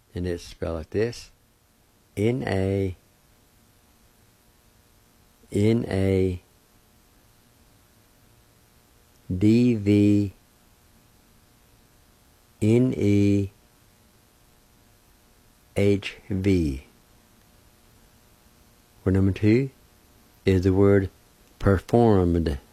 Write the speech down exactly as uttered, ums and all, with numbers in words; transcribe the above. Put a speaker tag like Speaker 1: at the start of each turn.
Speaker 1: and it's spelled like this: N A N A D V N E H V. Word number two is the word performed.